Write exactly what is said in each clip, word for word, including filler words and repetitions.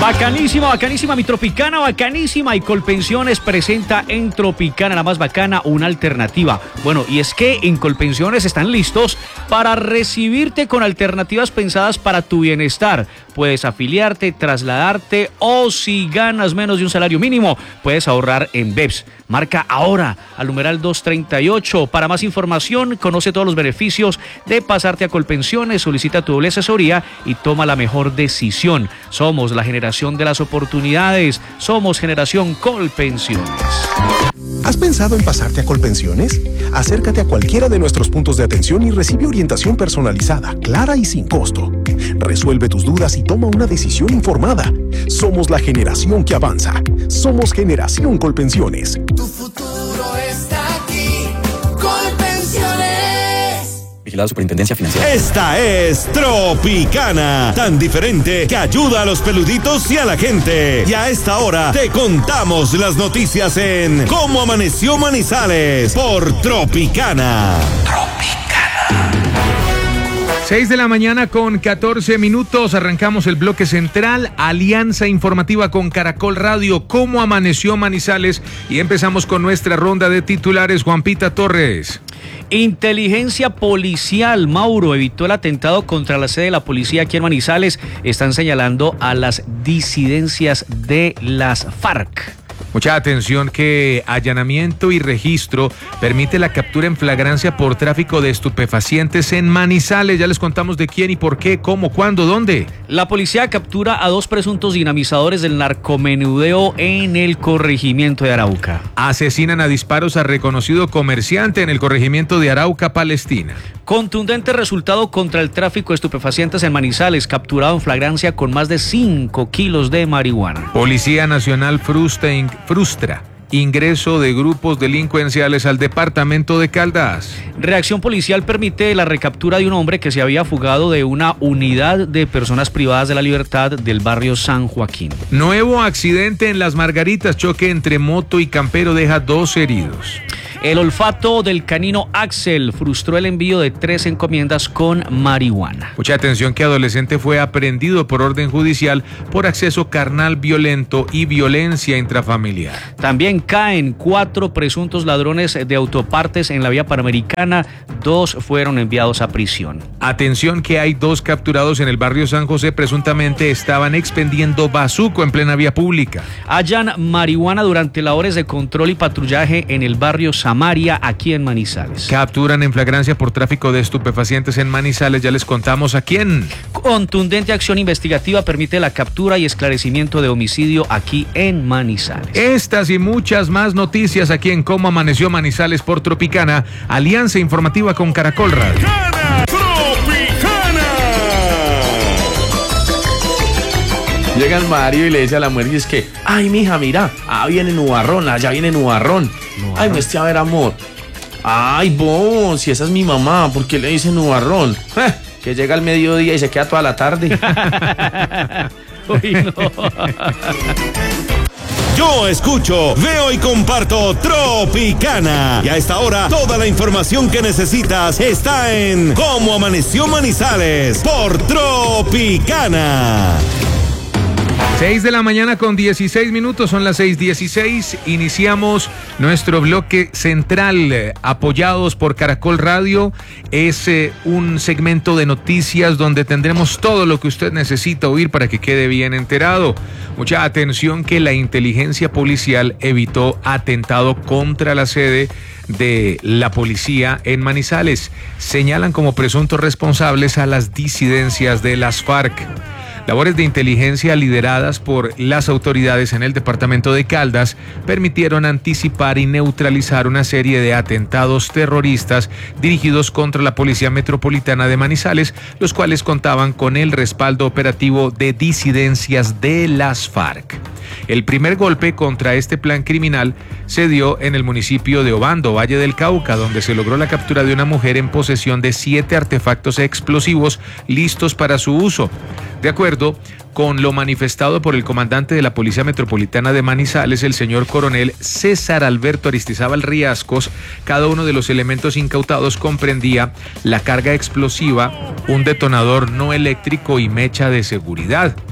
Bacanísima, bacanísima, mi Tropicana, bacanísima. Y Colpensiones presenta en Tropicana, la más bacana, una alternativa. Bueno, y es que en Colpensiones están listos para recibirte con alternativas pensadas para tu bienestar. Puedes afiliarte, trasladarte o si ganas menos de un salario mínimo, puedes ahorrar en B E P S. Marca ahora al numeral doscientos treinta y ocho. Para más información, conoce todos los beneficios de pasarte a Colpensiones, solicita tu doble asesoría y toma la mejor decisión. Somos la generación de las oportunidades. Somos Generación Colpensiones. ¿Has pensado en pasarte a Colpensiones? Acércate a cualquiera de nuestros puntos de atención y recibe orientación personalizada, clara y sin costo. Resuelve tus dudas y toma una decisión informada. Somos la generación que avanza. Somos Generación Colpensiones. Tu futuro está aquí. Colpensiones. Vigilado Superintendencia Financiera. Esta es Tropicana, tan diferente que ayuda a los peluditos y a la gente. Y a esta hora te contamos las noticias en Cómo Amaneció Manizales por Tropicana. Tropicana. seis de la mañana con catorce minutos, arrancamos el bloque central, alianza informativa con Caracol Radio, Cómo Amaneció Manizales, y empezamos con nuestra ronda de titulares. Juanpita Torres. Inteligencia policial, Mauro, evitó el atentado contra la sede de la policía aquí en Manizales. Están señalando a las disidencias de las FARC. Mucha atención que allanamiento y registro permite la captura en flagrancia por tráfico de estupefacientes en Manizales. Ya les contamos de quién y por qué, cómo, cuándo, dónde. La policía captura a dos presuntos dinamizadores del narcomenudeo en el corregimiento de Arauca. Asesinan a disparos a reconocido comerciante en el corregimiento de Arauca, Palestina. Contundente resultado contra el tráfico de estupefacientes en Manizales, capturado en flagrancia con más de cinco kilos de marihuana. Policía Nacional frustra, frustra ingreso de grupos delincuenciales al departamento de Caldas. Reacción policial permite la recaptura de un hombre que se había fugado de una unidad de personas privadas de la libertad del barrio San Joaquín. Nuevo accidente en Las Margaritas, choque entre moto y campero deja dos heridos. El olfato del canino Axel frustró el envío de tres encomiendas con marihuana. Mucha atención que adolescente fue aprehendido por orden judicial por acceso carnal violento y violencia intrafamiliar. También caen cuatro presuntos ladrones de autopartes en la vía panamericana. Dos fueron enviados a prisión. Atención que hay dos capturados en el barrio San José. Presuntamente estaban expendiendo bazuco en plena vía pública. Hallan marihuana durante labores de control y patrullaje en el barrio Samaria, aquí en Manizales. Capturan en flagrancia por tráfico de estupefacientes en Manizales. Ya les contamos a quién. Contundente acción investigativa permite la captura y esclarecimiento de homicidio aquí en Manizales. Estas y muchas más noticias aquí en Cómo Amaneció Manizales por Tropicana, alianza informativa con Caracol Radio. Tropicana. Llega el Mario y le dice a la mujer, y es que, ay, mija, mira, ah, viene Nubarrón, allá viene Nubarrón. Nubarrón. Ay, muestre a ver, amor. Ay, vos, si esa es mi mamá, ¿por qué le dice Nubarrón? Eh, que llega al mediodía y se queda toda la tarde. Uy, no. Yo escucho, veo y comparto Tropicana. Y a esta hora, toda la información que necesitas está en Cómo Amaneció Manizales por Tropicana. seis de la mañana con dieciséis minutos, son las seis dieciséis. Iniciamos nuestro bloque central, eh, apoyados por Caracol Radio. Es eh, un segmento de noticias donde tendremos todo lo que usted necesita oír para que quede bien enterado. Mucha atención que la inteligencia policial evitó atentado contra la sede de la policía en Manizales. Señalan como presuntos responsables a las disidencias de las FARC. Labores de inteligencia lideradas por las autoridades en el departamento de Caldas permitieron anticipar y neutralizar una serie de atentados terroristas dirigidos contra la Policía Metropolitana de Manizales, los cuales contaban con el respaldo operativo de disidencias de las FARC. El primer golpe contra este plan criminal se dio en el municipio de Obando, Valle del Cauca, donde se logró la captura de una mujer en posesión de siete artefactos explosivos listos para su uso. De acuerdo con lo manifestado por el comandante de la Policía Metropolitana de Manizales, el señor coronel César Alberto Aristizábal Riascos, cada uno de los elementos incautados comprendía la carga explosiva, un detonador no eléctrico y mecha de seguridad.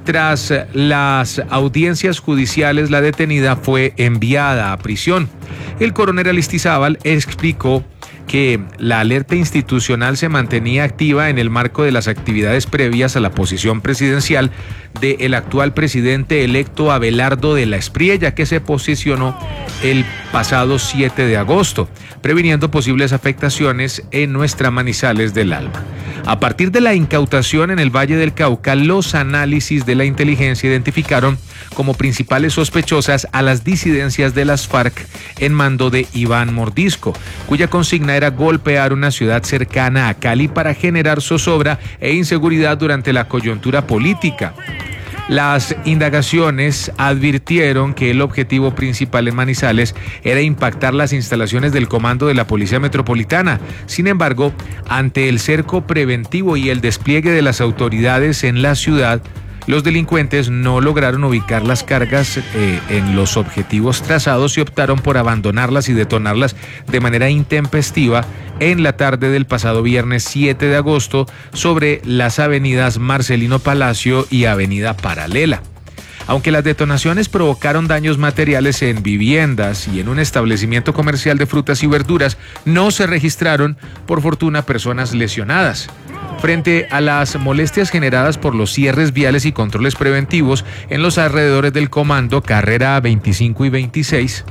Tras las audiencias judiciales, la detenida fue enviada a prisión. El coronel Aristizábal explicó que la alerta institucional se mantenía activa en el marco de las actividades previas a la posición presidencial del actual presidente electo Abelardo de la Espriella, que se posicionó el pasado siete de agosto, previniendo posibles afectaciones en nuestra Manizales del Alma. A partir de la incautación en el Valle del Cauca, los análisis de la inteligencia identificaron como principales sospechosas a las disidencias de las FARC en mando de Iván Mordisco, cuya consigna era golpear una ciudad cercana a Cali para generar zozobra e inseguridad durante la coyuntura política. Las indagaciones advirtieron que el objetivo principal en Manizales era impactar las instalaciones del comando de la Policía Metropolitana. Sin embargo, ante el cerco preventivo y el despliegue de las autoridades en la ciudad, los delincuentes no lograron ubicar las cargas eh, en los objetivos trazados y optaron por abandonarlas y detonarlas de manera intempestiva en la tarde del pasado viernes siete de agosto sobre las avenidas Marcelino Palacio y Avenida Paralela. Aunque las detonaciones provocaron daños materiales en viviendas y en un establecimiento comercial de frutas y verduras, no se registraron, por fortuna, personas lesionadas. Frente a las molestias generadas por los cierres viales y controles preventivos en los alrededores del comando Carrera veinticinco y veintiséis,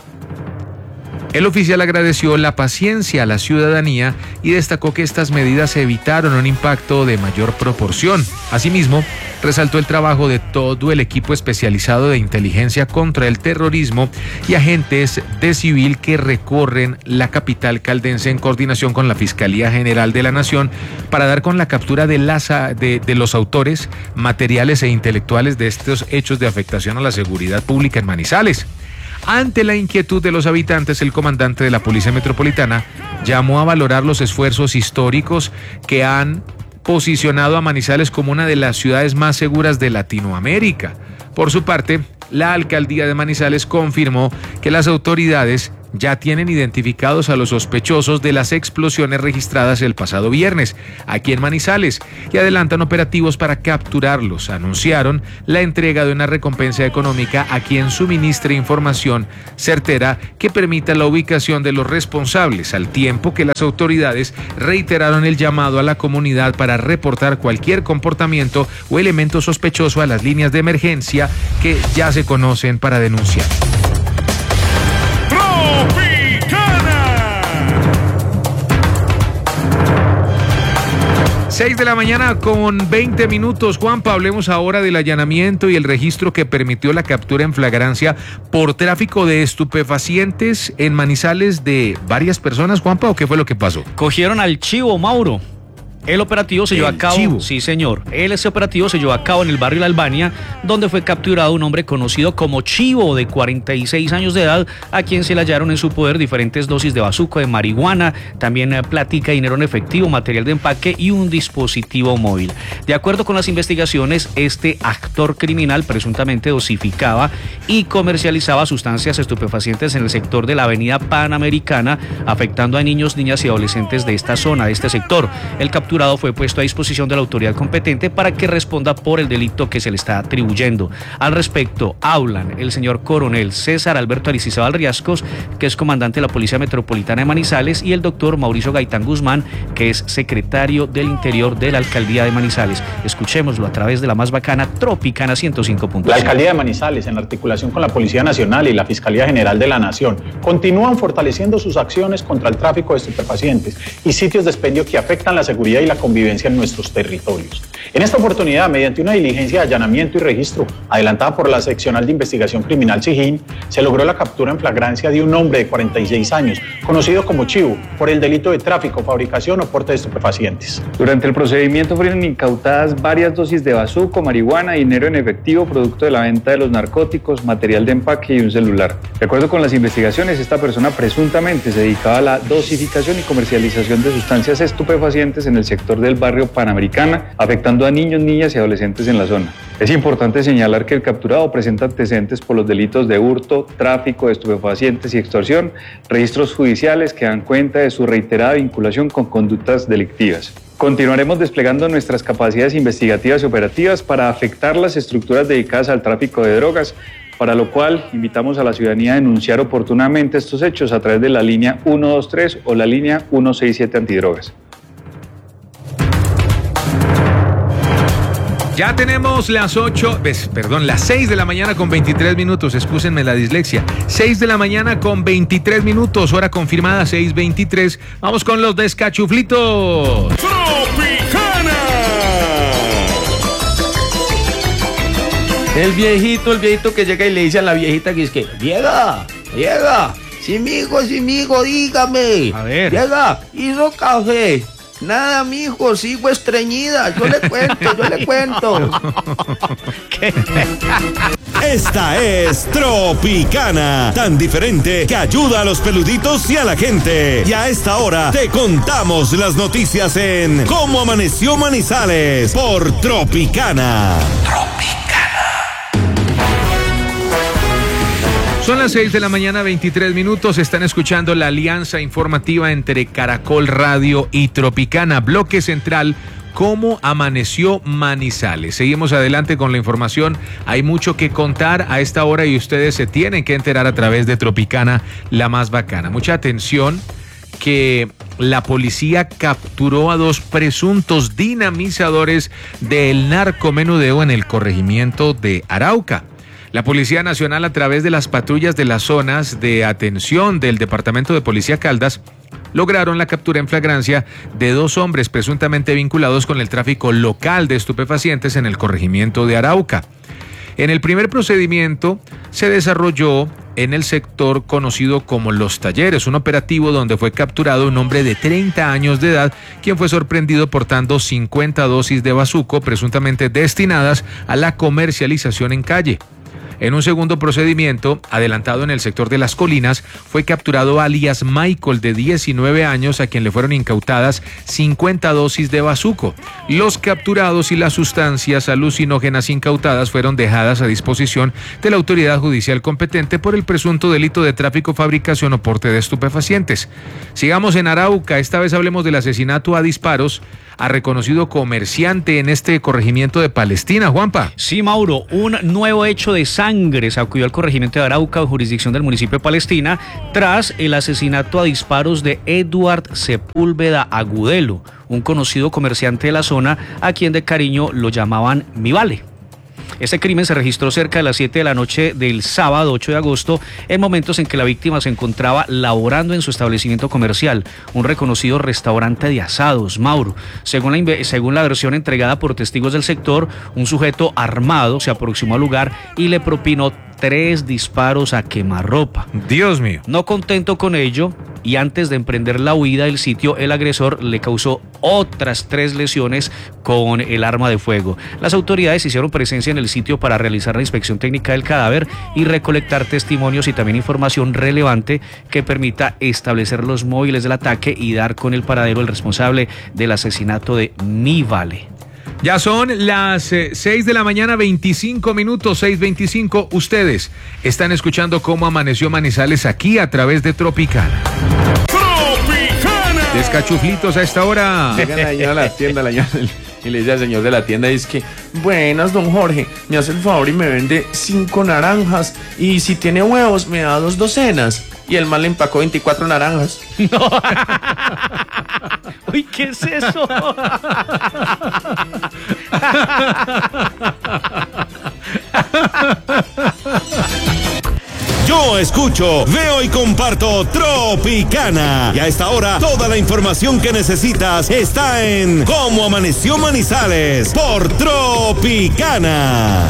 el oficial agradeció la paciencia a la ciudadanía y destacó que estas medidas evitaron un impacto de mayor proporción. Asimismo, resaltó el trabajo de todo el equipo especializado de inteligencia contra el terrorismo y agentes de civil que recorren la capital caldense en coordinación con la Fiscalía General de la Nación para dar con la captura de, las, de, de los autores materiales e intelectuales de estos hechos de afectación a la seguridad pública en Manizales. Ante la inquietud de los habitantes, el comandante de la Policía Metropolitana llamó a valorar los esfuerzos históricos que han posicionado a Manizales como una de las ciudades más seguras de Latinoamérica. Por su parte, la alcaldía de Manizales confirmó que las autoridades ya tienen identificados a los sospechosos de las explosiones registradas el pasado viernes aquí en Manizales y adelantan operativos para capturarlos. Anunciaron la entrega de una recompensa económica a quien suministre información certera que permita la ubicación de los responsables, al tiempo que las autoridades reiteraron el llamado a la comunidad para reportar cualquier comportamiento o elemento sospechoso a las líneas de emergencia que ya se conocen para denunciar. seis de la mañana con veinte minutos. Juanpa, hablemos ahora del allanamiento y el registro que permitió la captura en flagrancia por tráfico de estupefacientes en Manizales de varias personas. Juanpa, ¿o qué fue lo que pasó? Cogieron al chivo, Mauro. El operativo se llevó a cabo, Chivo. sí señor, el ese operativo se llevó a cabo en el barrio La Albania, donde fue capturado un hombre conocido como Chivo, de cuarenta y seis años de edad, a quien se le hallaron en su poder diferentes dosis de bazuco de marihuana, también plática, dinero en efectivo, material de empaque y un dispositivo móvil. De acuerdo con las investigaciones, este actor criminal presuntamente dosificaba y comercializaba sustancias estupefacientes en el sector de la avenida Panamericana, afectando a niños, niñas y adolescentes de esta zona, de este sector. El capturado fue puesto a disposición de la autoridad competente para que responda por el delito que se le está atribuyendo. Al respecto, hablan el señor coronel César Alberto Aristizábal Riascos, que es comandante de la Policía Metropolitana de Manizales, y el doctor Mauricio Gaitán Guzmán, que es secretario del Interior de la Alcaldía de Manizales. Escuchémoslo a través de la más bacana Tropicana ciento cinco punto cinco. La Alcaldía de Manizales, en articulación con la Policía Nacional y la Fiscalía General de la Nación, continúan fortaleciendo sus acciones contra el tráfico de estupefacientes y sitios de expendio que afectan la seguridad y la convivencia en nuestros territorios. En esta oportunidad, mediante una diligencia de allanamiento y registro adelantada por la Seccional de Investigación Criminal SIGIN, se logró la captura en flagrancia de un hombre de cuarenta y seis años, conocido como Chivo, por el delito de tráfico, fabricación o porte de estupefacientes. Durante el procedimiento fueron incautadas varias dosis de bazuco, marihuana, dinero en efectivo, producto de la venta de los narcóticos, material de empaque y un celular. De acuerdo con las investigaciones, esta persona presuntamente se dedicaba a la dosificación y comercialización de sustancias estupefacientes en el sector del barrio Panamericana, afectando a niños, niñas y adolescentes en la zona. Es importante señalar que el capturado presenta antecedentes por los delitos de hurto, tráfico de estupefacientes y extorsión, registros judiciales que dan cuenta de su reiterada vinculación con conductas delictivas. Continuaremos desplegando nuestras capacidades investigativas y operativas para afectar las estructuras dedicadas al tráfico de drogas, para lo cual invitamos a la ciudadanía a denunciar oportunamente estos hechos a través de la línea uno dos tres o la línea uno seis siete antidrogas. Ya tenemos las ocho, perdón, las seis de la mañana con veintitrés minutos, excúsenme la dislexia. seis de la mañana con veintitrés minutos, hora confirmada seis veintitrés. Vamos con los descachuflitos. Tropicana. El viejito, el viejito que llega y le dice a la viejita que es que, vieja, vieja, sí mijo, sí mijo, dígame. A ver. Vieja, hizo café. Nada, mijo, sigo estreñida. Yo le cuento, yo le cuento. Esta es Tropicana, tan diferente que ayuda a los peluditos y a la gente. Y a esta hora te contamos las noticias en Cómo Amaneció Manizales por Tropicana. Son las seis de la mañana, veintitrés minutos. Están escuchando la alianza informativa entre Caracol Radio y Tropicana. Bloque central, ¿cómo amaneció Manizales? Seguimos adelante con la información. Hay mucho que contar a esta hora y ustedes se tienen que enterar a través de Tropicana, la más bacana. Mucha atención, que la policía capturó a dos presuntos dinamizadores del narcomenudeo en el corregimiento de Arauca. La Policía Nacional, a través de las patrullas de las zonas de atención del Departamento de Policía Caldas, lograron la captura en flagrancia de dos hombres presuntamente vinculados con el tráfico local de estupefacientes en el corregimiento de Arauca. En el primer procedimiento se desarrolló en el sector conocido como Los Talleres, un operativo donde fue capturado un hombre de treinta años de edad, quien fue sorprendido portando cincuenta dosis de bazuco presuntamente destinadas a la comercialización en calle. En un segundo procedimiento, adelantado en el sector de Las Colinas, fue capturado alias Michael, de diecinueve años, a quien le fueron incautadas cincuenta dosis de bazuco. Los capturados y las sustancias alucinógenas incautadas fueron dejadas a disposición de la autoridad judicial competente por el presunto delito de tráfico, fabricación o porte de estupefacientes. Sigamos en Arauca, esta vez hablemos del asesinato a disparos a reconocido comerciante en este corregimiento de Palestina. Juanpa. Sí, Mauro, un nuevo hecho de sangre sacudió al corregimiento de Arauca, jurisdicción del municipio de Palestina, tras el asesinato a disparos de Eduard Sepúlveda Agudelo, un conocido comerciante de la zona, a quien de cariño lo llamaban Mi Vale. Este crimen se registró cerca de las siete de la noche del sábado ocho de agosto, en momentos en que la víctima se encontraba laborando en su establecimiento comercial, un reconocido restaurante de asados, Mauro. Según la, según la versión entregada por testigos del sector, un sujeto armado se aproximó al lugar y le propinó tres disparos a quemarropa. Dios mío. No contento con ello, y antes de emprender la huida del sitio, el agresor le causó otras tres lesiones con el arma de fuego. Las autoridades hicieron presencia en el sitio para realizar la inspección técnica del cadáver y recolectar testimonios y también información relevante que permita establecer los móviles del ataque y dar con el paradero del responsable del asesinato de Mi Vale. Ya son las eh, seis de la mañana, veinticinco minutos, seis veinticinco. Ustedes están escuchando Cómo Amaneció Manizales aquí a través de Tropicana. ¡Tropicana! Descachuflitos a esta hora. Llegan allá a la tienda la llama, y le dice al señor de la tienda, es que, buenas, don Jorge, me hace el favor y me vende cinco naranjas, y si tiene huevos me da dos docenas. Y el man le empacó veinticuatro naranjas. No. Uy, ¿qué es eso? Yo escucho, veo y comparto Tropicana. Y a esta hora, toda la información que necesitas está en Cómo Amaneció Manizales por Tropicana.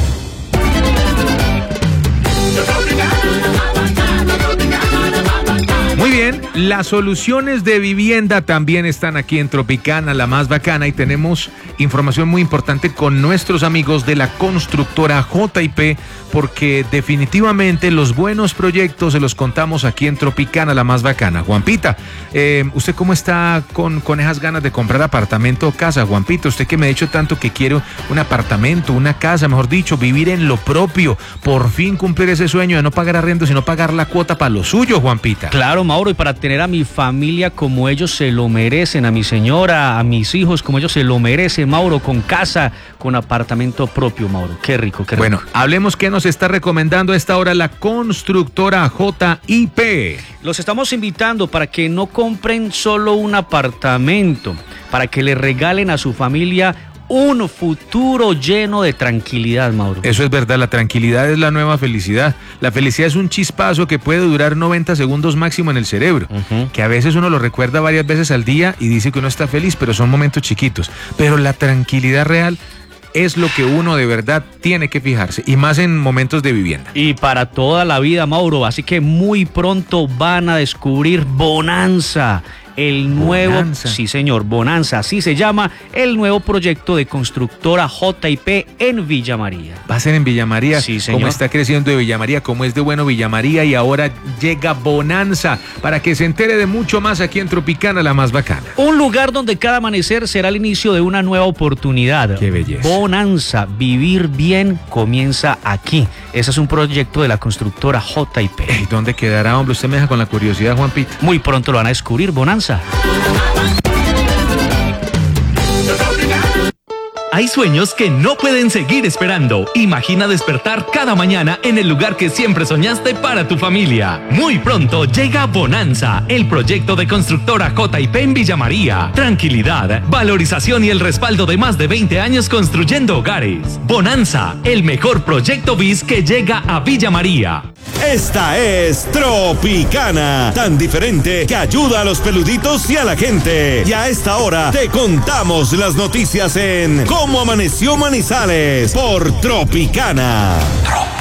Muy bien, las soluciones de vivienda también están aquí en Tropicana, la más bacana, y tenemos información muy importante con nuestros amigos de la constructora J y P, porque definitivamente los buenos proyectos se los contamos aquí en Tropicana, la más bacana. Juanpita, eh, ¿usted cómo está con, con esas ganas de comprar apartamento o casa? Juanpita, usted que me ha dicho tanto que quiere un apartamento, una casa, mejor dicho, vivir en lo propio, por fin cumplir ese sueño de no pagar arriendo, sino pagar la cuota para lo suyo, Juanpita. Claro, Mauro, Mauro, y para tener a mi familia como ellos se lo merecen, a mi señora, a mis hijos como ellos se lo merecen, Mauro, con casa, con apartamento propio, Mauro. Qué rico, qué rico. Bueno, hablemos qué nos está recomendando a esta hora la constructora J I P. Los estamos invitando para que no compren solo un apartamento, para que le regalen a su familia un futuro lleno de tranquilidad, Mauro. Eso es verdad, la tranquilidad es la nueva felicidad. La felicidad es un chispazo que puede durar noventa segundos máximo en el cerebro, uh-huh. que a veces uno lo recuerda varias veces al día y dice que uno está feliz, pero son momentos chiquitos. Pero la tranquilidad real es lo que uno de verdad tiene que fijarse, y más en momentos de vivienda. Y para toda la vida, Mauro, así que muy pronto van a descubrir Bonanza. El nuevo, Bonanza. sí señor, Bonanza, así se llama el nuevo proyecto de constructora J I P en Villa María. Va a ser en Villa María, sí, señor. Como está creciendo de Villa María, como es de bueno Villa María, y ahora llega Bonanza, para que se entere de mucho más aquí en Tropicana, la más bacana. Un lugar donde cada amanecer será el inicio de una nueva oportunidad. Qué belleza. Bonanza, vivir bien comienza aquí. Ese es un proyecto de la constructora J I P. ¿Y dónde quedará, hombre? Usted me deja con la curiosidad, Juan Pita. Muy pronto lo van a descubrir, Bonanza. Hay sueños que no pueden seguir esperando. Imagina despertar cada mañana en el lugar que siempre soñaste para tu familia. Muy pronto llega Bonanza, el proyecto de constructora J I P en Villa María. Tranquilidad, valorización y el respaldo de más de veinte años construyendo hogares. Bonanza, el mejor proyecto B I S que llega a Villa María. Esta es Tropicana, tan diferente que ayuda a los peluditos y a la gente. Y a esta hora te contamos las noticias en Cómo Amaneció Manizales por Tropicana. Tropicana.